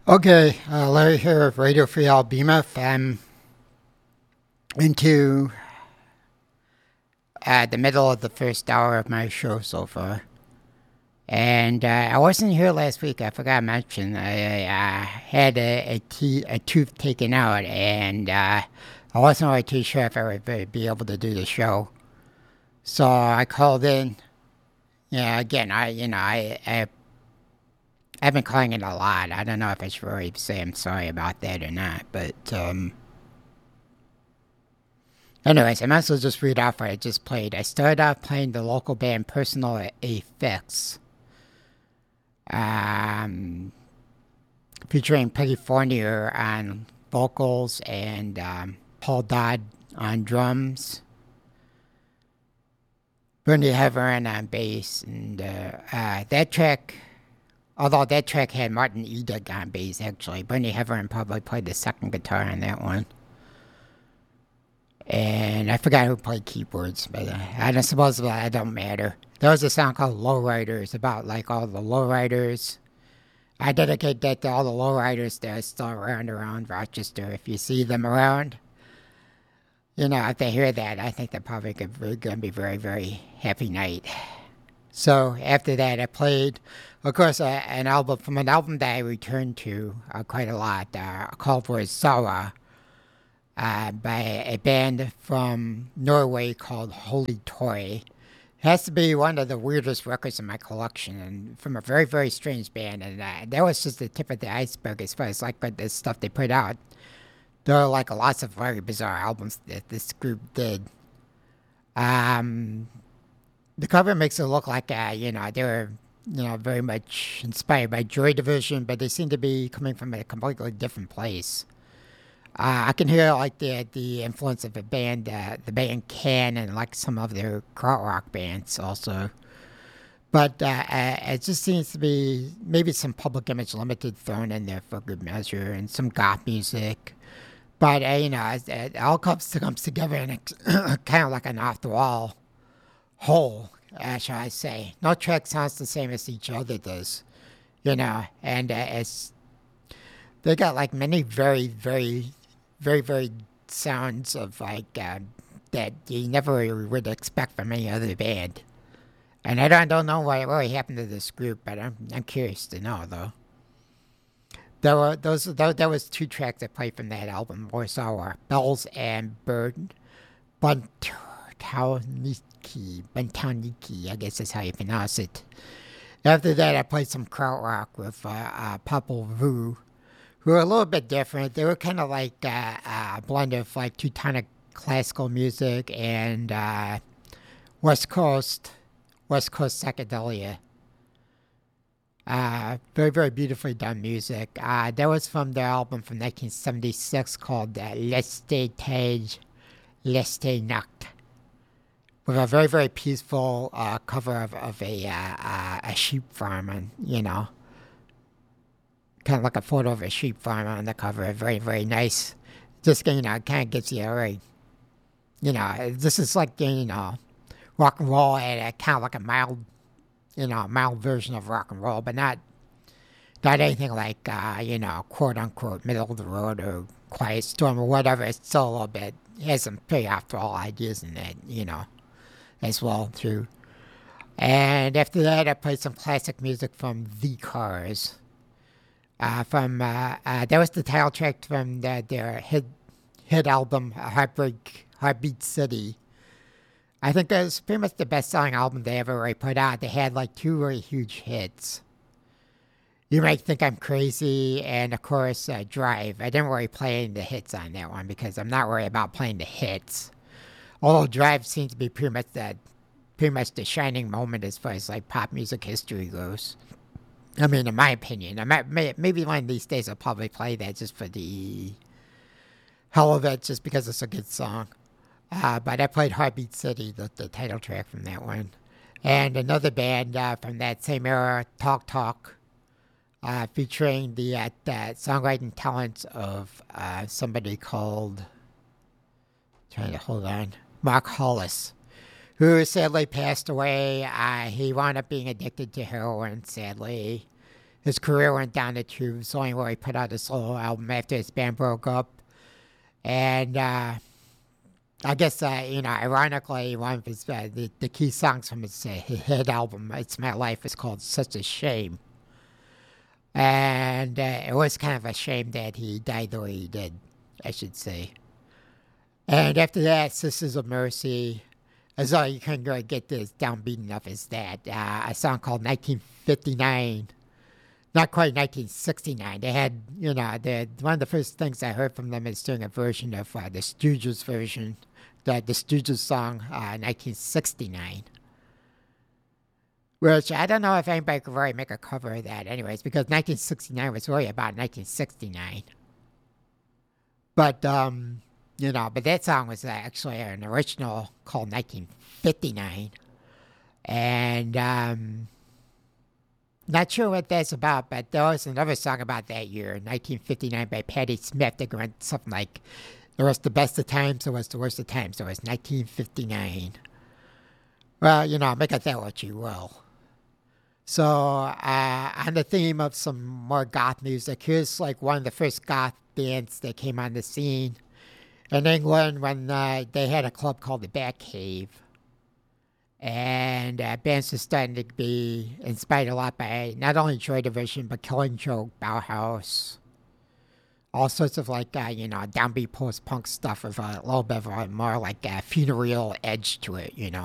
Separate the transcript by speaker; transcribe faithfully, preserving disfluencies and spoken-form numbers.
Speaker 1: Okay, uh, Larry here of Radio Free Alabama. I'm into uh, the middle of the first hour of my show so far. And uh, I wasn't here last week. I forgot to mention. I, I uh, had a, a, te- a tooth taken out, and uh, I wasn't really too sure if I would be able to do the show. So I called in. Yeah, again, I you know I, I I've been calling it a lot. I don't know if I should really say I'm sorry about that or not, but um. Anyways, I might as well just read off what I just played. I started off playing the local band Personal Effects, um, featuring Peggy Fournier on vocals and um, Paul Dodd on drums, Bernie Heverin on bass, and uh, uh, that track, although that track had Martin Edig on bass, actually, Bernie Heverin probably played the second guitar on that one. And I forgot who played keyboards, but uh, I don't suppose that don't matter. There was a song called Lowriders about like all the lowriders. I dedicate that to all the lowriders that are still around around Rochester. If you see them around, you know, if they hear that, I think they're probably going to be very, very happy night. So after that, I played, of course, uh, an album from an album that I returned to uh, quite a lot, uh, called for Zara. Uh, by a band from Norway called Holy Toy. It has to be one of the weirdest records in my collection, and from a very, very strange band. And uh, that was just the tip of the iceberg as far as like what the stuff they put out. There are like lots of very bizarre albums that this group did. Um, the cover makes it look like uh, you know they were you know very much inspired by Joy Division, but they seem to be coming from a completely different place. Uh, I can hear like the the influence of the band, uh, the band Can, and like some of their krautrock bands also. But uh, uh, it just seems to be maybe some Public Image Limited thrown in there for good measure, and some goth music. But uh, you know, it, it all comes to, comes together in a, kind of like an off the wall whole, uh, shall I say? No track sounds the same as each other does, you know, and uh, it's they got like many very very very, very sounds of like uh, that you never would expect from any other band. And I don't, I don't know what really happened to this group, but I'm I'm curious to know though. There were those there, there was two tracks I played from that album. Warsaw were Bells and Bird Buntauniki Buntauniki, I guess that's how you pronounce it. After that, I played some krautrock with uh, uh, Popol Vuh, who were a little bit different. They were kind of like uh, a blend of like Teutonic classical music and uh, West Coast, West Coast psychedelia. Uh, very, very beautifully done music. Uh, that was from their album from nineteen seventy-six called uh, Leste Tage, Leste Nacht, with a very, very peaceful uh, cover of, of a uh, uh, a sheep farm, and you know. Kind of like a photo of a sheep farm on the cover. Very, very nice. Just, you know, kind of gets you very, you know, this is like, you know, rock and roll at a kind of like a mild, you know, mild version of rock and roll, but not, not anything like, uh, you know, quote unquote, middle of the road or Quiet Storm or whatever. It's still a little bit, it has some pretty after all ideas in it, you know, as well, too. And after that, I played some classic music from The Cars. Uh, from uh, uh, that was the title track from the, their hit hit album Heartbreak Heartbeat City. I think that was pretty much the best selling album they ever really put out. They had like two really huge hits. You might think I'm crazy, and of course uh, Drive. I didn't really play any of the hits on that one because I'm not worried about playing the hits. Although Drive seems to be pretty much that pretty much the shining moment as far as like pop music history goes. I mean, in my opinion, I might, may, maybe one of these days I'll probably play that just for the hell of it, just because it's a good song. Uh, but I played Heartbeat City, the, the title track from that one. And another band uh, from that same era, Talk Talk, uh, featuring the, uh, the songwriting talents of uh, somebody called, trying to hold on, Mark Hollis, who sadly passed away. Uh, he wound up being addicted to heroin, sadly. his career went down the tubes. Only where he put out a solo album after his band broke up. And uh, I guess, uh, you know, ironically, one of his uh, the, the key songs from his, uh, his hit album, It's My Life, is called Such a Shame. And uh, it was kind of a shame that he died the way he did, I should say. And after that, Sisters of Mercy, as though you couldn't really get this downbeat enough as that. Uh, a song called nineteen fifty-nine. Not quite nineteen sixty-nine. They had, you know, the, one of the first things I heard from them is doing a version of uh, the Stooges version, the, the Stooges song, uh, nineteen sixty-nine. Which I don't know if anybody could really make a cover of that anyways, because nineteen sixty-nine was really about nineteen sixty-nine. But, um, you know, but that song was actually an original called nineteen fifty-nine. And, um... not sure what that's about, but there was another song about that year, nineteen fifty-nine, by Patti Smith. That went something like, "It was the best of times, it was the worst of times." So it was nineteen fifty-nine. Well, you know, make of that what you will. So, uh, on the theme of some more goth music, here's like one of the first goth bands that came on the scene in England when uh, they had a club called the Batcave. And uh, bands are starting to be inspired a lot by not only Joy Division, but Killing Joke, Bauhaus. All sorts of like, uh, you know, downbeat post-punk stuff with a little bit of a more like a funereal edge to it, you know.